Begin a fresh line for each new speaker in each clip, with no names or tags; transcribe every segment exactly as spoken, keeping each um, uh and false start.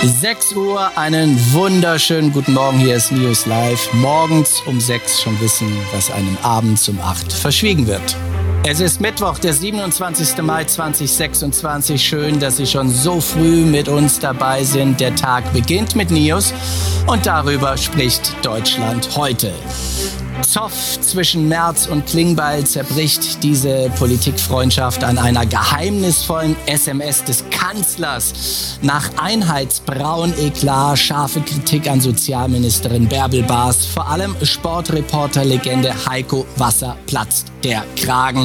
sechs Uhr, einen wunderschönen guten Morgen, hier ist News Live. Morgens um sechs schon wissen, was einem abends um acht verschwiegen wird. Es ist Mittwoch, der siebenundzwanzigster Mai zweitausendsechsundzwanzig. Schön, dass Sie schon so früh mit uns dabei sind. Der Tag beginnt mit News und darüber spricht Deutschland heute. Zoff zwischen Merz und Klingbeil zerbricht diese Politikfreundschaft an einer geheimnisvollen S M S des Kanzlers. Nach Einheitsbraun-Eklat scharfe Kritik an Sozialministerin Bärbel Baas. Vor allem Sportreporter-Legende Heiko Wasser platzt der Kragen.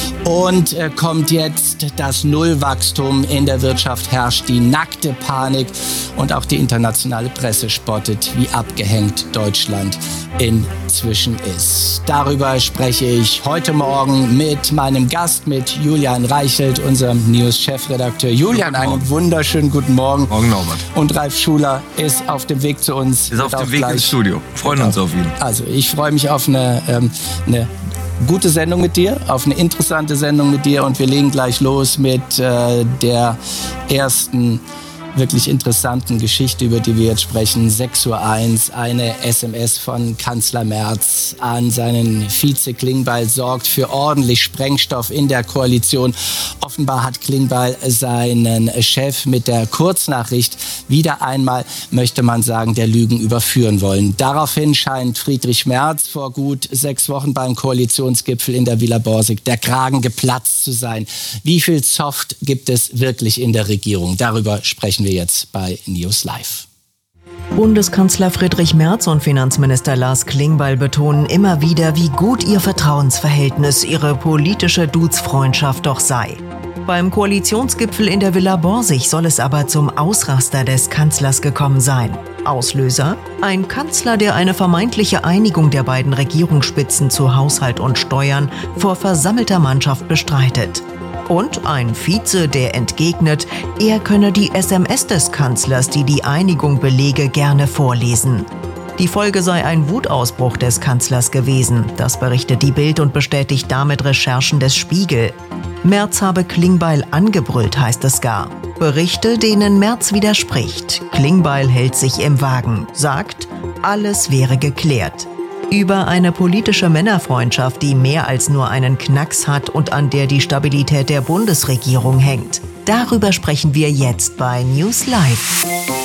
Und äh, kommt jetzt das Nullwachstum in der Wirtschaft, herrscht die nackte Panik und auch die internationale Presse spottet, wie abgehängt Deutschland inzwischen ist. Darüber spreche ich heute Morgen mit meinem Gast, mit Julian Reichelt, unserem News-Chefredakteur. Julian, einen wunderschönen guten Morgen.
Morgen, Norbert.
Und Ralf Schuler ist auf dem Weg zu uns.
Ist auf dem Weg ins Studio. Freuen uns auf ihn.
Also ich freue mich auf eine, ähm, eine gute Sendung mit dir, auf eine interessante Sendung mit dir und wir legen gleich los mit äh, der ersten wirklich interessanten Geschichte, über die wir jetzt sprechen. sechs Uhr eins, eine S M S von Kanzler Merz an seinen Vize Klingbeil sorgt für ordentlich Sprengstoff in der Koalition. Offenbar hat Klingbeil seinen Chef mit der Kurznachricht wieder einmal, möchte man sagen, der Lügen überführen wollen. Daraufhin scheint Friedrich Merz vor gut sechs Wochen beim Koalitionsgipfel in der Villa Borsig der Kragen geplatzt zu sein. Wie viel Zoff gibt es wirklich in der Regierung? Darüber sprechen wir jetzt bei News Live.
Bundeskanzler Friedrich Merz und Finanzminister Lars Klingbeil betonen immer wieder, wie gut ihr Vertrauensverhältnis, ihre politische Duzfreundschaft doch sei. Beim Koalitionsgipfel in der Villa Borsig soll es aber zum Ausraster des Kanzlers gekommen sein. Auslöser? Ein Kanzler, der eine vermeintliche Einigung der beiden Regierungsspitzen zu Haushalt und Steuern vor versammelter Mannschaft bestreitet. Und ein Vize, der entgegnet, er könne die S M S des Kanzlers, die die Einigung belege, gerne vorlesen. Die Folge sei ein Wutausbruch des Kanzlers gewesen. Das berichtet die Bild und bestätigt damit Recherchen des Spiegel. Merz habe Klingbeil angebrüllt, heißt es gar. Berichte, denen Merz widerspricht. Klingbeil hält sich im Wagen, sagt, alles wäre geklärt. Über eine politische Männerfreundschaft, die mehr als nur einen Knacks hat und an der die Stabilität der Bundesregierung hängt. Darüber sprechen wir jetzt bei News Live.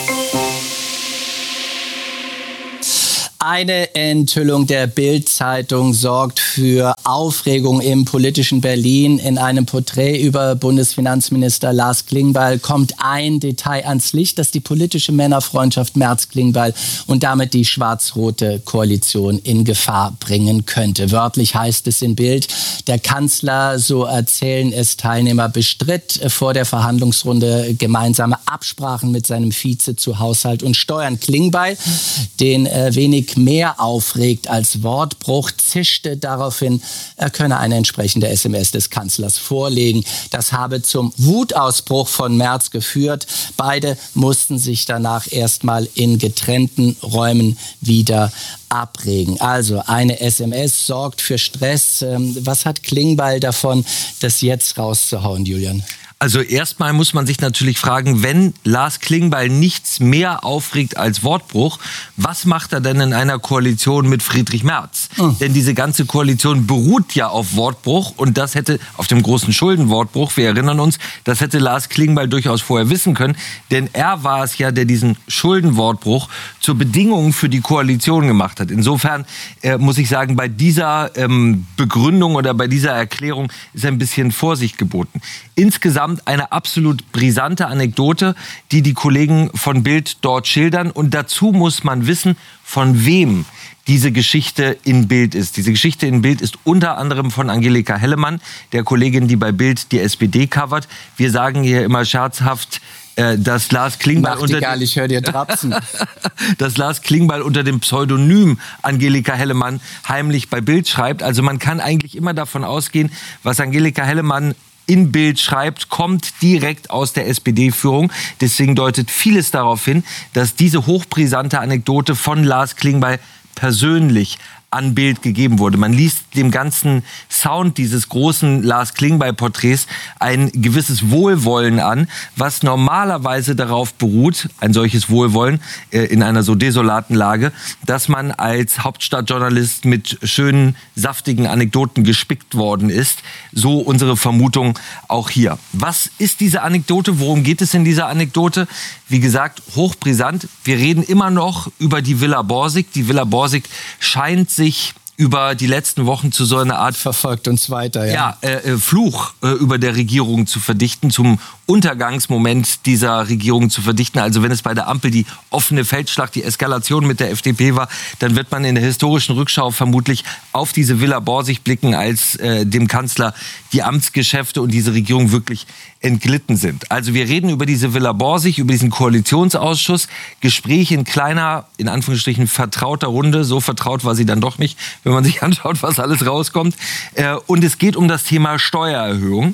Eine Enthüllung der Bild-Zeitung sorgt für Aufregung im politischen Berlin. In einem Porträt über Bundesfinanzminister Lars Klingbeil kommt ein Detail ans Licht, das die politische Männerfreundschaft Merz-Klingbeil und damit die schwarz-rote Koalition in Gefahr bringen könnte. Wörtlich heißt es in Bild, der Kanzler, so erzählen es Teilnehmer, bestritt vor der Verhandlungsrunde gemeinsame Absprachen mit seinem Vize zu Haushalt und Steuern. Klingbeil, den äh, wenig mehr aufregt als Wortbruch, zischte daraufhin, er könne eine entsprechende S M S des Kanzlers vorlegen. Das habe zum Wutausbruch von Merz geführt. Beide mussten sich danach erstmal in getrennten Räumen wieder abregen. Also eine S M S sorgt für Stress. Was hat Klingbeil davon, das jetzt rauszuhauen, Julian?
Also erstmal muss man sich natürlich fragen, wenn Lars Klingbeil nichts mehr aufregt als Wortbruch, was macht er denn in einer Koalition mit Friedrich Merz? Mhm. Denn diese ganze Koalition beruht ja auf Wortbruch und das hätte, auf dem großen Schuldenwortbruch, wir erinnern uns, das hätte Lars Klingbeil durchaus vorher wissen können, denn er war es ja, der diesen Schuldenwortbruch zur Bedingung für die Koalition gemacht hat. Insofern äh, muss ich sagen, bei dieser ähm, Begründung oder bei dieser Erklärung ist ein bisschen Vorsicht geboten. Insgesamt eine absolut brisante Anekdote, die die Kollegen von Bild dort schildern. Und dazu muss man wissen, von wem diese Geschichte in Bild ist. Diese Geschichte in Bild ist unter anderem von Angelika Hellemann, der Kollegin, die bei Bild die S P D covert. Wir sagen hier immer scherzhaft, dass Lars Klingbeil unter
egal, ich höre dir trapsen.
dass Lars Klingbeil unter dem Pseudonym Angelika Hellemann heimlich bei Bild schreibt. Also man kann eigentlich immer davon ausgehen, was Angelika Hellemann in Bild schreibt, kommt direkt aus der S P D-Führung. Deswegen deutet vieles darauf hin, dass diese hochbrisante Anekdote von Lars Klingbeil persönlich an Bild gegeben wurde. Man liest dem ganzen Sound dieses großen Lars Klingbeil-Porträts ein gewisses Wohlwollen an, was normalerweise darauf beruht, ein solches Wohlwollen äh, in einer so desolaten Lage, dass man als Hauptstadtjournalist mit schönen, saftigen Anekdoten gespickt worden ist. So unsere Vermutung auch hier. Was ist diese Anekdote? Worum geht es in dieser Anekdote? Wie gesagt, hochbrisant. Wir reden immer noch über die Villa Borsig. Die Villa Borsig scheint sich über die letzten Wochen zu so einer Art
verfolgt uns weiter, ja,
ja äh, Fluch äh, über der Regierung zu verdichten, zum Untergangsmoment dieser Regierung zu verdichten. Also wenn es bei der Ampel die offene Feldschlacht, die Eskalation mit der F D P war, dann wird man in der historischen Rückschau vermutlich auf diese Villa Borsig blicken, als äh, dem Kanzler die Amtsgeschäfte und diese Regierung wirklich entglitten sind. Also wir reden über diese Villa Borsig, über diesen Koalitionsausschuss, Gespräche in kleiner, in Anführungsstrichen vertrauter Runde. So vertraut war sie dann doch nicht, wenn man sich anschaut, was alles rauskommt. Und es geht um das Thema Steuererhöhung.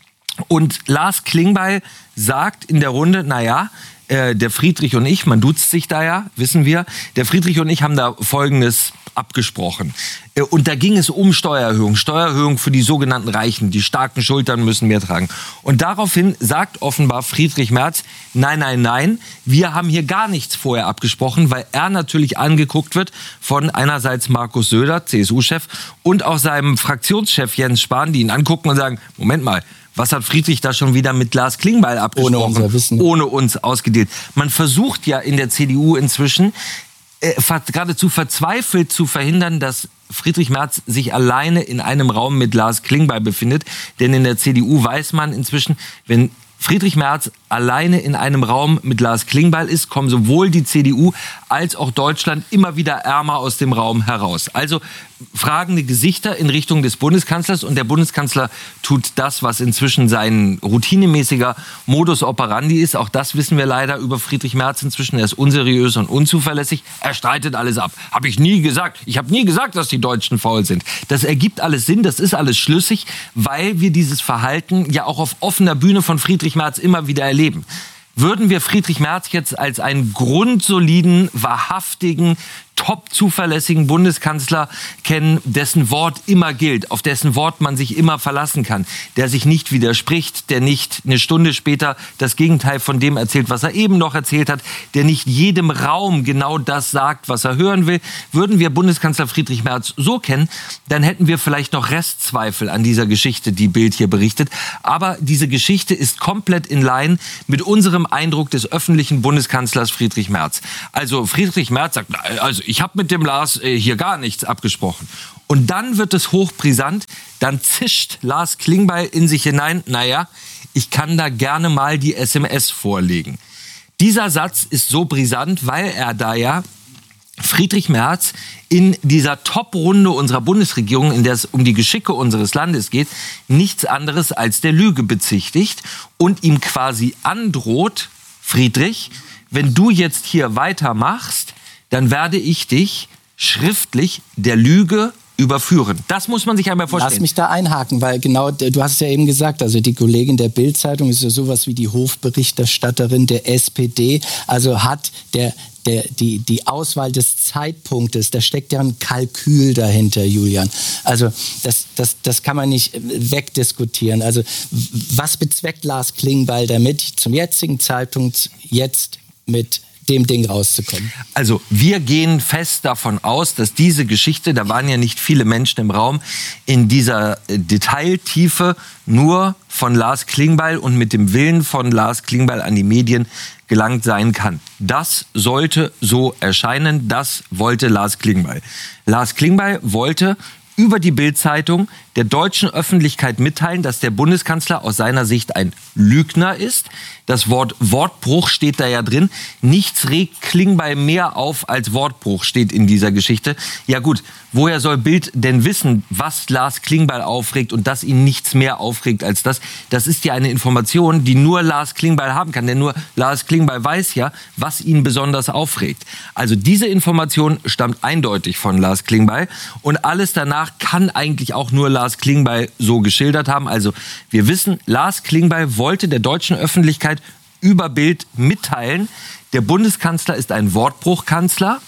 Und Lars Klingbeil sagt in der Runde, naja, der Friedrich und ich, man duzt sich da ja, wissen wir, der Friedrich und ich haben da Folgendes abgesprochen. Und da ging es um Steuererhöhung. Steuererhöhung für die sogenannten Reichen. Die starken Schultern müssen mehr tragen. Und daraufhin sagt offenbar Friedrich Merz, nein, nein, nein, wir haben hier gar nichts vorher abgesprochen, weil er natürlich angeguckt wird von einerseits Markus Söder, C S U-Chef, und auch seinem Fraktionschef Jens Spahn, die ihn angucken und sagen, Moment mal, was hat Friedrich da schon wieder mit Lars Klingbeil abgesprochen?
Ohne unser Wissen.
Ohne uns ausgedealt. Man versucht ja in der C D U inzwischen, äh, geradezu verzweifelt zu verhindern, dass Friedrich Merz sich alleine in einem Raum mit Lars Klingbeil befindet. Denn in der C D U weiß man inzwischen, wenn Friedrich Merz alleine in einem Raum mit Lars Klingbeil ist, kommen sowohl die C D U als auch Deutschland immer wieder ärmer aus dem Raum heraus. Also fragende Gesichter in Richtung des Bundeskanzlers, und der Bundeskanzler tut das, was inzwischen sein routinemäßiger Modus operandi ist. Auch das wissen wir leider über Friedrich Merz inzwischen. Er ist unseriös und unzuverlässig. Er streitet alles ab. Habe ich nie gesagt. Ich habe nie gesagt, dass die Deutschen faul sind. Das ergibt alles Sinn, das ist alles schlüssig, weil wir dieses Verhalten ja auch auf offener Bühne von Friedrich Merz immer wieder erleben. Würden wir Friedrich Merz jetzt als einen grundsoliden, wahrhaftigen, top zuverlässigen Bundeskanzler kennen, dessen Wort immer gilt, auf dessen Wort man sich immer verlassen kann, der sich nicht widerspricht, der nicht eine Stunde später das Gegenteil von dem erzählt, was er eben noch erzählt hat, der nicht jedem Raum genau das sagt, was er hören will. Würden wir Bundeskanzler Friedrich Merz so kennen, dann hätten wir vielleicht noch Restzweifel an dieser Geschichte, die Bild hier berichtet. Aber diese Geschichte ist komplett in Line mit unserem Eindruck des öffentlichen Bundeskanzlers Friedrich Merz. Also Friedrich Merz sagt, also ich habe mit dem Lars äh, hier gar nichts abgesprochen. Und dann wird es hochbrisant, dann zischt Lars Klingbeil in sich hinein, naja, ich kann da gerne mal die S M S vorlegen. Dieser Satz ist so brisant, weil er da ja Friedrich Merz in dieser Top-Runde unserer Bundesregierung, in der es um die Geschicke unseres Landes geht, nichts anderes als der Lüge bezichtigt und ihm quasi androht, Friedrich, wenn du jetzt hier weitermachst, dann werde ich dich schriftlich der Lüge überführen. Das muss man sich einmal vorstellen.
Lass mich da einhaken, weil genau, du hast es ja eben gesagt, also die Kollegin der Bild-Zeitung ist ja sowas wie die Hofberichterstatterin der S P D, also hat der Der, die, die Auswahl des Zeitpunktes, da steckt ja ein Kalkül dahinter, Julian. Also das, das, das kann man nicht wegdiskutieren. Also was bezweckt Lars Klingbeil damit, zum jetzigen Zeitpunkt jetzt mit dem Ding rauszukommen?
Also wir gehen fest davon aus, dass diese Geschichte, da waren ja nicht viele Menschen im Raum, in dieser Detailtiefe nur von Lars Klingbeil und mit dem Willen von Lars Klingbeil an die Medien gelangt sein kann. Das sollte so erscheinen, das wollte Lars Klingbeil. Lars Klingbeil wollte über die Bild-Zeitung der deutschen Öffentlichkeit mitteilen, dass der Bundeskanzler aus seiner Sicht ein Lügner ist. Das Wort Wortbruch steht da ja drin. Nichts regt Klingbeil mehr auf als Wortbruch, steht in dieser Geschichte. Ja gut, woher soll Bild denn wissen, was Lars Klingbeil aufregt und dass ihn nichts mehr aufregt als das? Das ist ja eine Information, die nur Lars Klingbeil haben kann. Denn nur Lars Klingbeil weiß ja, was ihn besonders aufregt. Also diese Information stammt eindeutig von Lars Klingbeil. Und alles danach kann eigentlich auch nur Lars Klingbeil so geschildert haben. Also wir wissen, Lars Klingbeil wollte der deutschen Öffentlichkeit über Bild mitteilen, der Bundeskanzler ist ein Wortbruchkanzler.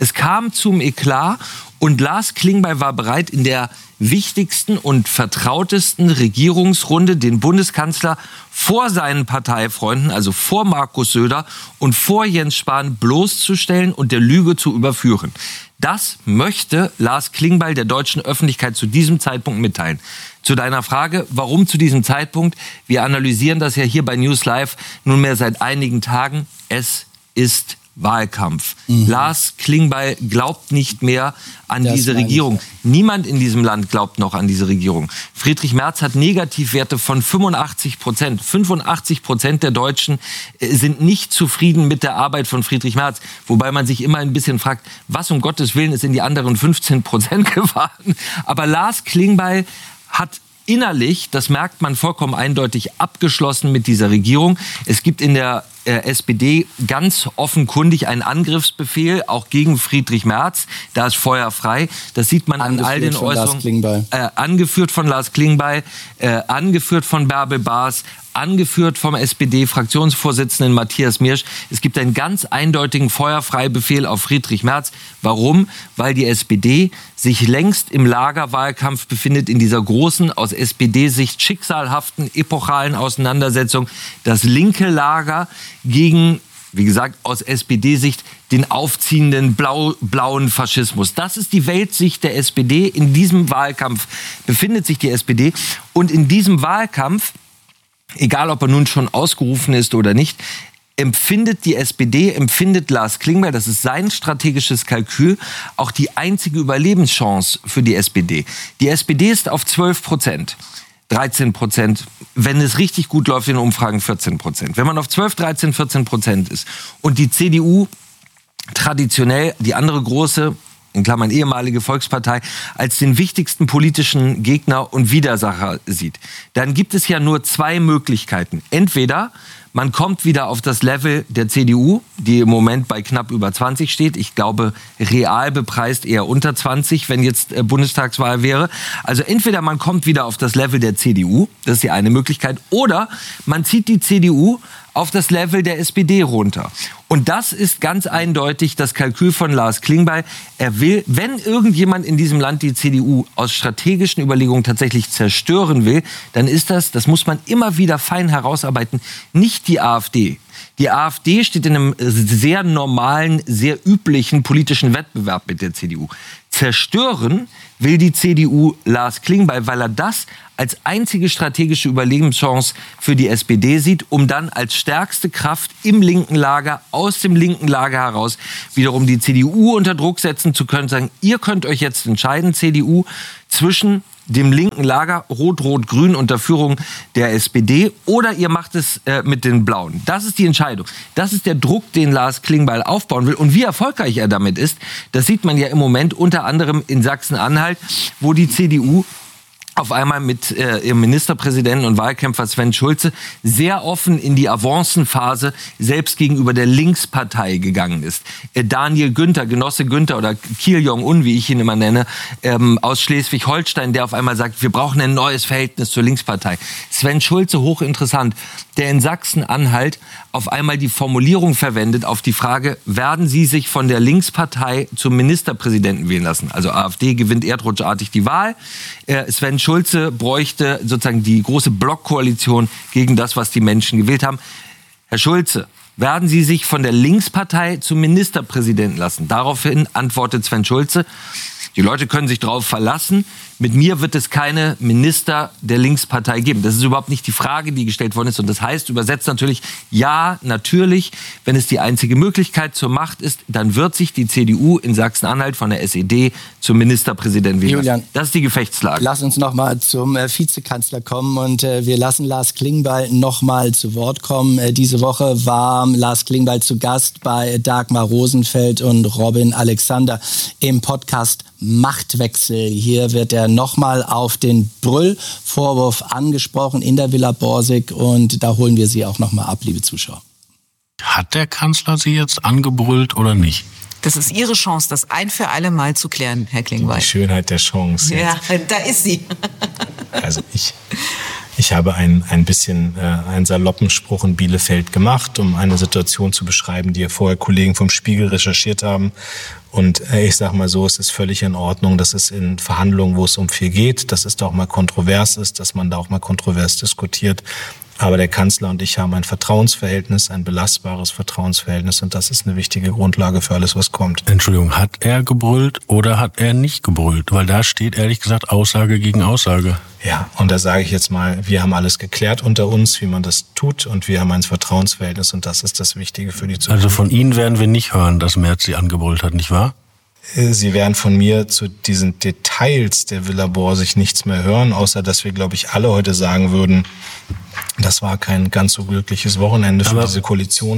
Es kam zum Eklat und Lars Klingbeil war bereit, in der wichtigsten und vertrautesten Regierungsrunde den Bundeskanzler vor seinen Parteifreunden, also vor Markus Söder und vor Jens Spahn bloßzustellen und der Lüge zu überführen. Das möchte Lars Klingbeil der deutschen Öffentlichkeit zu diesem Zeitpunkt mitteilen. Zu deiner Frage, warum zu diesem Zeitpunkt? Wir analysieren das ja hier bei News Live nunmehr seit einigen Tagen. Es ist Wahlkampf. Mhm. Lars Klingbeil glaubt nicht mehr an das diese Regierung. Niemand in diesem Land glaubt noch an diese Regierung. Friedrich Merz hat Negativwerte von fünfundachtzig Prozent. fünfundachtzig Prozent der Deutschen sind nicht zufrieden mit der Arbeit von Friedrich Merz. Wobei man sich immer ein bisschen fragt, was um Gottes Willen ist in die anderen fünfzehn Prozent gefahren. Aber Lars Klingbeil hat innerlich, das merkt man vollkommen eindeutig, abgeschlossen mit dieser Regierung. Es gibt in der äh, S P D ganz offenkundig einen Angriffsbefehl, auch gegen Friedrich Merz. Da ist Feuer frei. Das sieht man an all den Äußerungen. Äh, angeführt von Lars Klingbeil, äh, angeführt von Bärbel Baas, angeführt vom S P D-Fraktionsvorsitzenden Matthias Mirsch. Es gibt einen ganz eindeutigen Feuerfreibefehl auf Friedrich Merz. Warum? Weil die S P D sich längst im Lagerwahlkampf befindet, in dieser großen, aus S P D-Sicht schicksalhaften, epochalen Auseinandersetzung. Das linke Lager gegen, wie gesagt, aus S P D-Sicht den aufziehenden blau, blauen Faschismus. Das ist die Weltsicht der S P D. In diesem Wahlkampf befindet sich die S P D. Und in diesem Wahlkampf, egal ob er nun schon ausgerufen ist oder nicht, empfindet die S P D, empfindet Lars Klingbeil, das ist sein strategisches Kalkül, auch die einzige Überlebenschance für die S P D. Die S P D ist auf zwölf Prozent. dreizehn Prozent, wenn es richtig gut läuft in Umfragen vierzehn Prozent. Wenn man auf zwölf, dreizehn, vierzehn Prozent ist und die C D U traditionell, die andere große, in Klammern ehemalige Volkspartei, als den wichtigsten politischen Gegner und Widersacher sieht, dann gibt es ja nur zwei Möglichkeiten. Entweder man kommt wieder auf das Level der C D U, die im Moment bei knapp über zwanzig steht. Ich glaube, real bepreist eher unter zwanzig, wenn jetzt Bundestagswahl wäre. Also entweder man kommt wieder auf das Level der C D U, das ist die eine Möglichkeit, oder man zieht die C D U auf das Level der S P D runter. Und das ist ganz eindeutig das Kalkül von Lars Klingbeil. Er will, wenn irgendjemand in diesem Land die C D U aus strategischen Überlegungen tatsächlich zerstören will, dann ist das, das muss man immer wieder fein herausarbeiten, nicht die AfD. Die AfD steht in einem sehr normalen, sehr üblichen politischen Wettbewerb mit der C D U. Zerstören will die C D U Lars Klingbeil, weil er das als einzige strategische Überlebenschance für die S P D sieht, um dann als stärkste Kraft im linken Lager, aus dem linken Lager heraus, wiederum die C D U unter Druck setzen zu können, sagen, ihr könnt euch jetzt entscheiden, C D U, zwischen dem linken Lager, Rot-Rot-Grün unter Führung der S P D, oder ihr macht es äh, mit den Blauen. Das ist die Entscheidung. Das ist der Druck, den Lars Klingbeil aufbauen will. Und wie erfolgreich er damit ist, das sieht man ja im Moment unter anderem in Sachsen-Anhalt, wo die C D U auf einmal mit äh, ihrem Ministerpräsidenten und Wahlkämpfer Sven Schulze sehr offen in die Avancenphase selbst gegenüber der Linkspartei gegangen ist. Äh, Daniel Günther, Genosse Günther oder Kiel Jong-un, wie ich ihn immer nenne, ähm, aus Schleswig-Holstein, der auf einmal sagt, wir brauchen ein neues Verhältnis zur Linkspartei. Sven Schulze, hochinteressant, der in Sachsen-Anhalt auf einmal die Formulierung verwendet auf die Frage, werden Sie sich von der Linkspartei zum Ministerpräsidenten wählen lassen? Also AfD gewinnt erdrutschartig die Wahl. Äh, Sven Schulze bräuchte sozusagen die große Blockkoalition gegen das, was die Menschen gewählt haben. Herr Schulze, werden Sie sich von der Linkspartei zum Ministerpräsidenten lassen? Daraufhin antwortet Sven Schulze, die Leute können sich darauf verlassen, mit mir wird es keine Minister der Linkspartei geben. Das ist überhaupt nicht die Frage, die gestellt worden ist. Und das heißt, übersetzt natürlich, ja, natürlich, wenn es die einzige Möglichkeit zur Macht ist, dann wird sich die C D U in Sachsen-Anhalt von der S E D zum Ministerpräsidenten wählen.
Julian,
das ist die Gefechtslage.
Lass uns noch mal zum äh, Vizekanzler kommen und äh, wir lassen Lars Klingbeil noch mal zu Wort kommen. Äh, diese Woche war Lars Klingbeil zu Gast bei Dagmar Rosenfeld und Robin Alexander im Podcast Machtwechsel. Hier wird er nochmal auf den Brüllvorwurf angesprochen in der Villa Borsig und da holen wir Sie auch nochmal ab, liebe Zuschauer.
Hat der Kanzler Sie jetzt angebrüllt oder nicht?
Das ist Ihre Chance, das ein für alle Mal zu klären, Herr Klingbeil.
Die Schönheit der Chance.
Jetzt. Ja, da ist sie.
Also ich,
Ich habe ein, ein bisschen äh, einen saloppen Spruch in Bielefeld gemacht, um eine Situation zu beschreiben, die ja vorher Kollegen vom Spiegel recherchiert haben. Und äh, ich sage mal so, es ist völlig in Ordnung, dass es in Verhandlungen, wo es um viel geht, dass es da auch mal kontrovers ist, dass man da auch mal kontrovers diskutiert. Aber der Kanzler und ich haben ein Vertrauensverhältnis, ein belastbares Vertrauensverhältnis, und das ist eine wichtige Grundlage für alles, was kommt.
Entschuldigung, hat er gebrüllt oder hat er nicht gebrüllt? Weil da steht ehrlich gesagt Aussage gegen Aussage.
Ja, und da sage ich jetzt mal, wir haben alles geklärt unter uns, wie man das tut, und wir haben ein Vertrauensverhältnis, und das ist das Wichtige für die Zukunft.
Also von Ihnen werden wir nicht hören, dass Merz Sie angebrüllt hat, nicht wahr?
Sie werden von mir zu diesen Details der Villa Borsig nichts mehr hören, außer dass wir, glaube ich, alle heute sagen würden, das war kein ganz so glückliches Wochenende für
Aber
diese Koalition.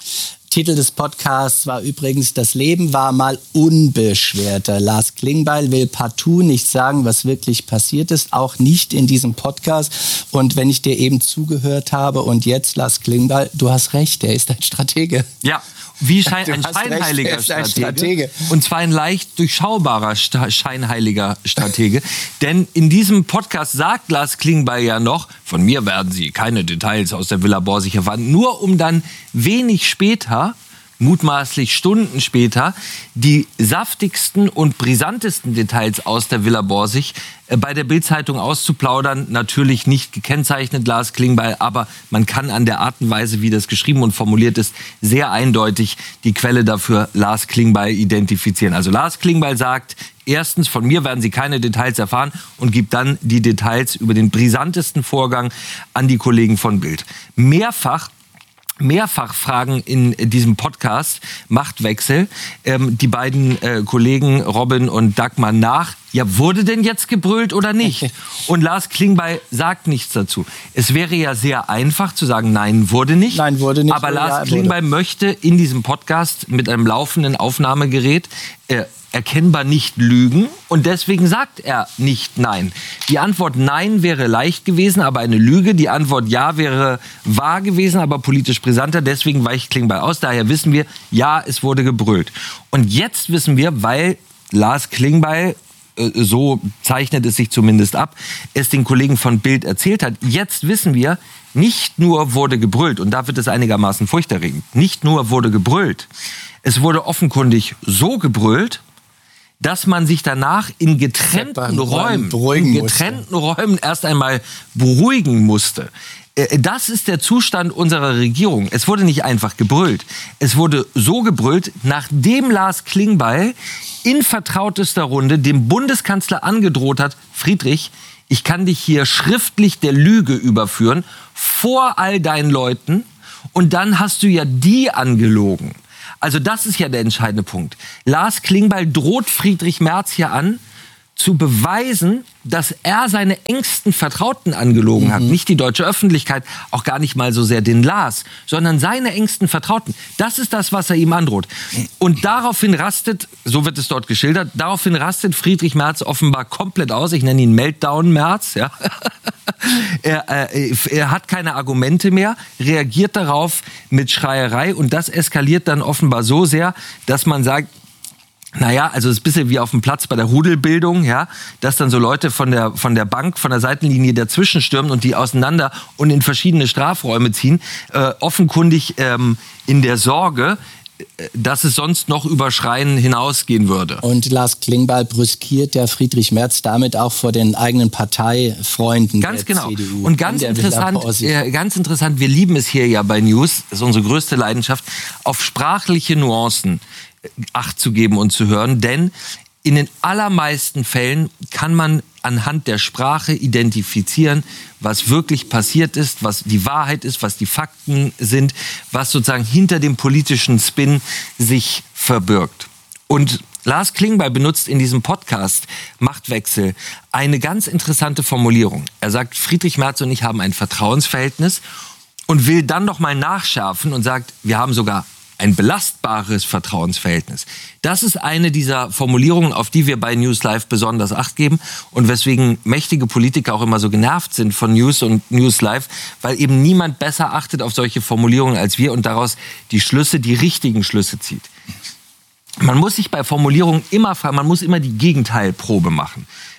Titel des Podcasts war übrigens "Das Leben war mal unbeschwerter". Lars Klingbeil will partout nicht sagen, was wirklich passiert ist, auch nicht in diesem Podcast. Und wenn ich dir eben zugehört habe und jetzt, Lars Klingbeil, du hast recht, er ist ein Stratege.
Ja, wie Schein,
Du
ein
hast recht,
scheinheiliger
er ist ein
Stratege.
Stratege.
Und zwar ein leicht durchschaubarer Sta- scheinheiliger Stratege. Denn in diesem Podcast sagt Lars Klingbeil ja noch, von mir werden Sie keine Details aus der Villa Borsig erfahren, nur um dann wenig später, mutmaßlich Stunden später, die saftigsten und brisantesten Details aus der Villa Borsig äh, bei der Bild-Zeitung auszuplaudern. Natürlich nicht gekennzeichnet, Lars Klingbeil, aber man kann an der Art und Weise, wie das geschrieben und formuliert ist, sehr eindeutig die Quelle dafür, Lars Klingbeil, identifizieren. Also Lars Klingbeil sagt, erstens, von mir werden Sie keine Details erfahren, und gibt dann die Details über den brisantesten Vorgang an die Kollegen von Bild. Mehrfach Mehrfach fragen in diesem Podcast Machtwechsel ähm, die beiden äh, Kollegen Robin und Dagmar nach, ja, wurde denn jetzt gebrüllt oder nicht? Und Lars Klingbeil sagt nichts dazu. Es wäre ja sehr einfach zu sagen, nein, wurde nicht.
Nein, wurde nicht.
Aber
Ja,
Lars
wurde.
Klingbeil möchte in diesem Podcast mit einem laufenden Aufnahmegerät äh, erkennbar nicht lügen, und deswegen sagt er nicht nein. Die Antwort nein wäre leicht gewesen, aber eine Lüge. Die Antwort ja wäre wahr gewesen, aber politisch brisanter. Deswegen weicht Klingbeil aus. Daher wissen wir, ja, es wurde gebrüllt. Und jetzt wissen wir, weil Lars Klingbeil, äh, so zeichnet es sich zumindest ab, es den Kollegen von Bild erzählt hat, jetzt wissen wir, nicht nur wurde gebrüllt, und da wird es einigermaßen furchterregend, nicht nur wurde gebrüllt, es wurde offenkundig so gebrüllt, dass man sich danach in getrennten Räumen, in getrennten Räumen erst einmal beruhigen musste. Das ist der Zustand unserer Regierung. Es wurde nicht einfach gebrüllt. Es wurde so gebrüllt, nachdem Lars Klingbeil in vertrautester Runde dem Bundeskanzler angedroht hat, Friedrich, ich kann dich hier schriftlich der Lüge überführen, vor all deinen Leuten, und dann hast du ja die angelogen. Also das ist ja der entscheidende Punkt. Lars Klingbeil droht Friedrich Merz hier an, zu beweisen, dass er seine engsten Vertrauten angelogen mhm. hat. Nicht die deutsche Öffentlichkeit, auch gar nicht mal so sehr den Lars, sondern seine engsten Vertrauten. Das ist das, was er ihm androht. Und daraufhin rastet, so wird es dort geschildert, daraufhin rastet Friedrich Merz offenbar komplett aus. Ich nenne ihn Meltdown-Merz. Ja. er, äh, er hat keine Argumente mehr, reagiert darauf mit Schreierei, und das eskaliert dann offenbar so sehr, dass man sagt, naja, also es ist ein bisschen wie auf dem Platz bei der Rudelbildung, ja, dass dann so Leute von der, von der Bank, von der Seitenlinie dazwischen stürmen und die auseinander und in verschiedene Strafräume ziehen, äh, offenkundig ähm, in der Sorge, dass es sonst noch über Schreien hinausgehen würde.
Und Lars Klingbeil brüskiert der Friedrich Merz damit auch vor den eigenen Parteifreunden
ganz
der
genau.
C D U.
Und ganz interessant, äh, ganz interessant, wir lieben es hier ja bei News, das ist unsere größte Leidenschaft, auf sprachliche Nuancen Acht zu geben und zu hören, denn in den allermeisten Fällen kann man anhand der Sprache identifizieren, was wirklich passiert ist, was die Wahrheit ist, was die Fakten sind, was sozusagen hinter dem politischen Spin sich verbirgt. Und Lars Klingbeil benutzt in diesem Podcast Machtwechsel eine ganz interessante Formulierung. Er sagt, Friedrich Merz und ich haben ein Vertrauensverhältnis, und will dann noch mal nachschärfen und sagt, wir haben sogar ein belastbares Vertrauensverhältnis. Das ist eine dieser Formulierungen, auf die wir bei News Live besonders Acht geben und weswegen mächtige Politiker auch immer so genervt sind von News und News Live, weil eben niemand besser achtet auf solche Formulierungen als wir und daraus die Schlüsse, die richtigen Schlüsse zieht. Man muss sich bei Formulierungen immer fragen, man muss immer die Gegenteilprobe machen.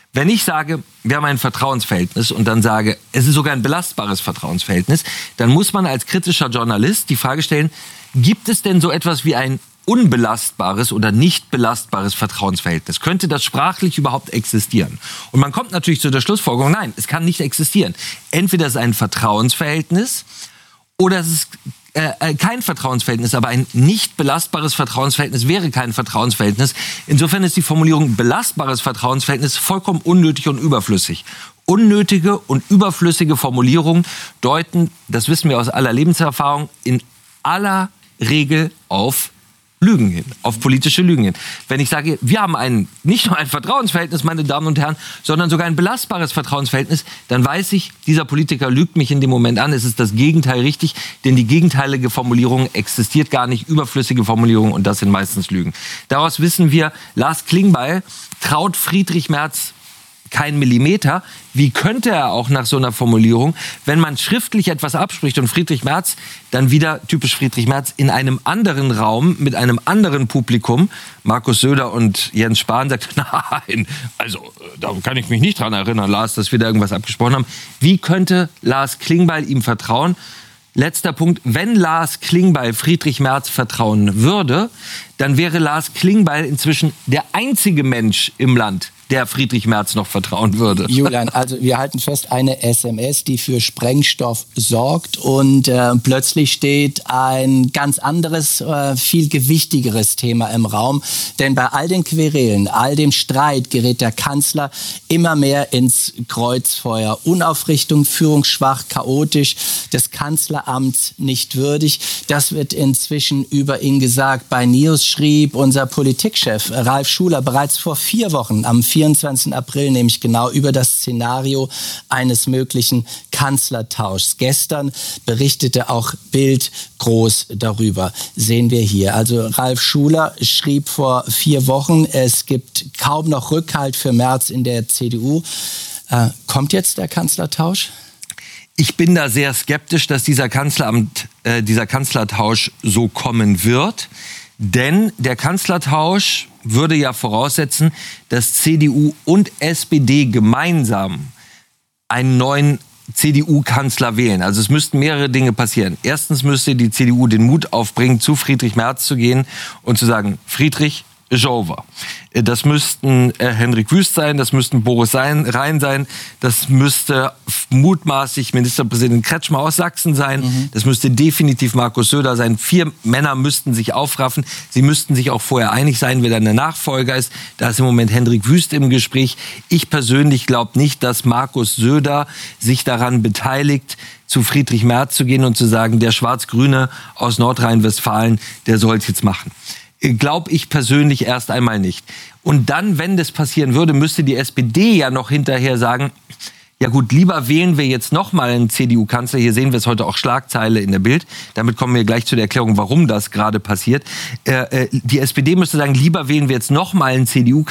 Wenn ich sage, wir haben ein Vertrauensverhältnis und dann sage, es ist sogar ein belastbares Vertrauensverhältnis, dann muss man als kritischer Journalist die Frage stellen, gibt es denn so etwas wie ein unbelastbares oder nicht belastbares Vertrauensverhältnis? Könnte das sprachlich überhaupt existieren? Und man kommt natürlich zu der Schlussfolgerung, nein, es kann nicht existieren. Entweder es ist ein Vertrauensverhältnis oder es ist äh, kein Vertrauensverhältnis, aber ein nicht belastbares Vertrauensverhältnis wäre kein Vertrauensverhältnis. Insofern ist die Formulierung belastbares Vertrauensverhältnis vollkommen unnötig und überflüssig. Unnötige und überflüssige Formulierungen deuten, das wissen wir aus aller Lebenserfahrung, in aller Regel auf Lügen hin, auf politische Lügen hin. Wenn ich sage, wir haben ein, nicht nur ein Vertrauensverhältnis, meine Damen und Herren, sondern sogar ein belastbares Vertrauensverhältnis, dann weiß ich, dieser Politiker lügt mich in dem Moment an. Es ist das Gegenteil richtig, denn die gegenteilige Formulierung existiert gar nicht, überflüssige Formulierung, und das sind meistens Lügen. Daraus wissen wir, Lars Klingbeil traut Friedrich Merz kein Millimeter. Wie könnte er auch nach so einer Formulierung, wenn man schriftlich etwas abspricht und Friedrich Merz dann wieder, typisch Friedrich Merz, in einem anderen Raum mit einem anderen Publikum, Markus Söder und Jens Spahn, sagt, nein, also da kann ich mich nicht dran erinnern, Lars, dass wir da irgendwas abgesprochen haben. Wie könnte Lars Klingbeil ihm vertrauen? Letzter Punkt, wenn Lars Klingbeil Friedrich Merz vertrauen würde, dann wäre Lars Klingbeil inzwischen der einzige Mensch im Land, der Friedrich Merz noch vertrauen würde.
Julian, also wir halten fest, eine S M S, die für Sprengstoff sorgt, und äh, plötzlich steht ein ganz anderes, äh, viel gewichtigeres Thema im Raum. Denn bei all den Querelen, all dem Streit gerät der Kanzler immer mehr ins Kreuzfeuer. Unaufrichtung, führungsschwach, chaotisch, des Kanzleramts nicht würdig. Das wird inzwischen über ihn gesagt. Bei News schrieb unser Politikchef Ralf Schuler bereits vor vier Wochen, am vierundzwanzigsten April nämlich genau, über das Szenario eines möglichen Kanzlertauschs. Gestern berichtete auch Bild groß darüber. Sehen wir hier. Also Ralf Schuler schrieb vor vier Wochen, es gibt kaum noch Rückhalt für Merz in der C D U. Äh, kommt jetzt der Kanzlertausch?
Ich bin da sehr skeptisch, dass dieser Kanzleramt, äh, dieser Kanzlertausch so kommen wird. Denn der Kanzlertausch würde ja voraussetzen, dass C D U und S P D gemeinsam einen neuen C D U-Kanzler wählen. Also es müssten mehrere Dinge passieren. Erstens müsste die C D U den Mut aufbringen, zu Friedrich Merz zu gehen und zu sagen, Friedrich, ist over. Das müssten äh, Hendrik Wüst sein, das müssten Boris Rhein sein, das müsste mutmaßlich Ministerpräsident Kretschmer aus Sachsen sein, mhm. das müsste definitiv Markus Söder sein. Vier Männer müssten sich aufraffen, sie müssten sich auch vorher einig sein, wer dann der Nachfolger ist. Da ist im Moment Hendrik Wüst im Gespräch. Ich persönlich glaube nicht, dass Markus Söder sich daran beteiligt, zu Friedrich Merz zu gehen und zu sagen, der Schwarz-Grüne aus Nordrhein-Westfalen, der soll es jetzt machen. Glaube ich persönlich erst einmal nicht. Und dann, wenn das passieren würde, müsste die S P D ja noch hinterher sagen, ja gut, lieber wählen wir jetzt noch mal einen C D U-Kanzler. Hier sehen wir es heute auch Schlagzeile in der Bild. Damit kommen wir gleich zu der Erklärung, warum das gerade passiert. Äh, äh, die S P D müsste sagen, lieber wählen wir jetzt noch mal einen C D U-Kanzler.